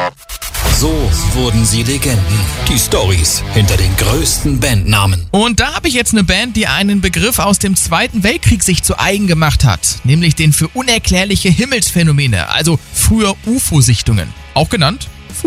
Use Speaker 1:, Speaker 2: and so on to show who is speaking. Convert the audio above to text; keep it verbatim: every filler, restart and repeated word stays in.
Speaker 1: So wurden sie Legenden. Die Storys hinter den größten Bandnamen.
Speaker 2: Und da habe ich jetzt eine Band, die einen Begriff aus dem Zweiten Weltkrieg sich zu eigen gemacht hat. Nämlich den für unerklärliche Himmelsphänomene, also früher U F O-Sichtungen. Auch genannt